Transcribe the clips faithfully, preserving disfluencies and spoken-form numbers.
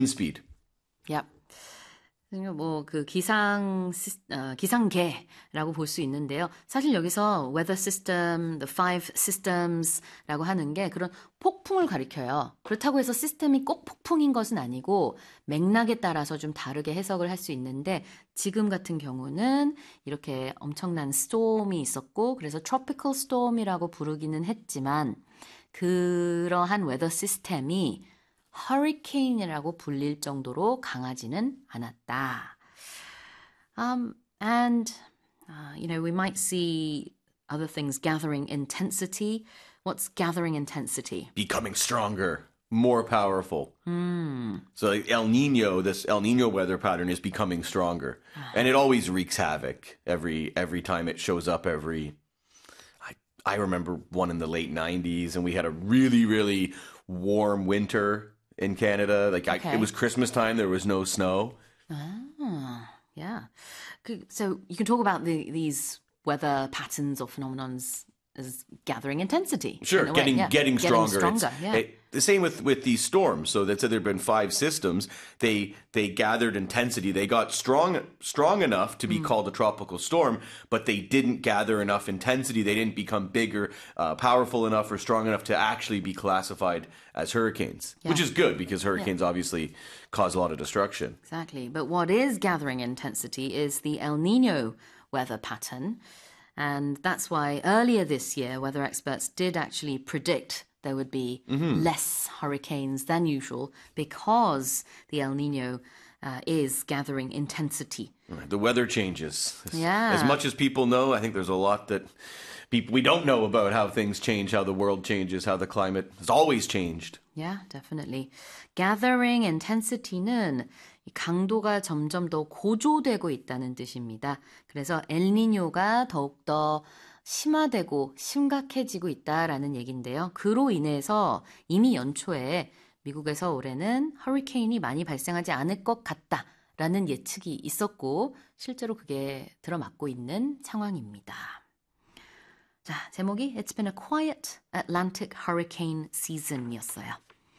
speed. Yep. 뭐 그 기상 어, 기상계라고 볼 수 있는데요. 사실 여기서 weather system, the five systems라고 하는 게 그런 폭풍을 가리켜요. 그렇다고 해서 시스템이 꼭 폭풍인 것은 아니고 맥락에 따라서 좀 다르게 해석을 할 수 있는데 지금 같은 경우는 이렇게 엄청난 storm이 있었고 그래서 tropical storm이라고 부르기는 했지만 그러한 weather 시스템이 hurricane이라고 불릴 정도로 강하지는 않았다. Um, and, uh, you know, we might see other things gathering intensity. What's gathering intensity? Becoming stronger, more powerful. Mm. So like El Nino, this El Nino weather pattern is becoming stronger. And it always wreaks havoc every every time it shows up every I I remember one in the late nineties and we had a really, really warm winter in Canada. Like Okay. I, it was Christmas time, there was no snow. Ah, yeah. So you can talk about the, these weather patterns or phenomenons as gathering intensity. Sure, in a way, getting, yeah. getting stronger. Getting stronger, It's- yeah. it- the same with, with these storms. So that said there have been five systems. They they gathered intensity. They got strong strong enough to be Mm. called a tropical storm, but they didn't gather enough intensity. They didn't become bigger, uh, powerful enough, or strong enough to actually be classified as hurricanes, Yeah. which is good because hurricanes obviously cause a lot of destruction. Exactly. But what is gathering intensity is the El Nino weather pattern. And that's why earlier this year, weather experts did actually predict there would be Mm-hmm. less hurricanes than usual because the El Nino uh, is gathering intensity. Right, the weather changes. As, Yeah. as much as people know, I think there's a lot that people we don't know about how things change, how the world changes, how the climate has always changed. Yeah, definitely. Gathering intensity는 이 강도가 점점 더 고조되고 있다는 뜻입니다. 그래서 엘니뇨가 더욱더 심화되고 심각해지고 있다라는 얘기인데요. 그로 인해서 이미 연초에 미국에서 올해는 허리케인이 많이 발생하지 않을 것 같다라는 예측이 있었고 실제로 그게 들어맞고 있는 상황입니다. 자, 제목이 It's been a quiet Atlantic hurricane season이었어요.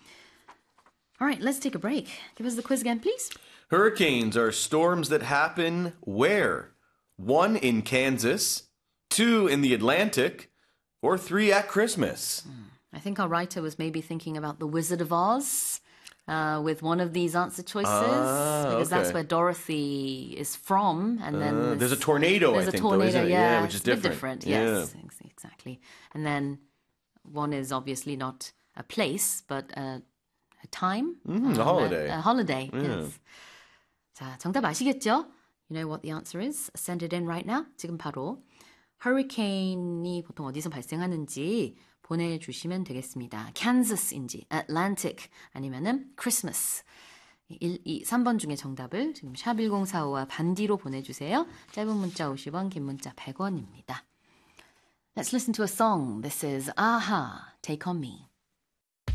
All right, let's take a break. Give us the quiz again, please. Hurricanes are storms that happen where? One in Kansas, two in the Atlantic, or three at Christmas. I think our writer was maybe thinking about The Wizard of Oz uh, with one of these answer choices. Ah, because that's okay. where Dorothy is from. And then Uh, this- there's a tornado, there's I a think, tornado, though, isn't it? yeah, Yeah, which is it's a bit different. different. Yes, ex- exactly. And then one is obviously not a place, but a, a time. Mm, a holiday. A, a holiday, Yeah. yes. 자, 정답 아시겠죠? You know what the answer is? Send it in right now. 지금 바로 허리케인이 보통 어디서 발생하는지 보내주시면 되겠습니다. 캔자스인지, Atlantic 아니면은 Christmas. 일, 이, 삼 번 중에 정답을 지금 샵 일공사오와 반디로 보내주세요. 짧은 문자 오십 원, 긴 문자 백 원입니다. Let's listen to a song. This is Aha, Take On Me.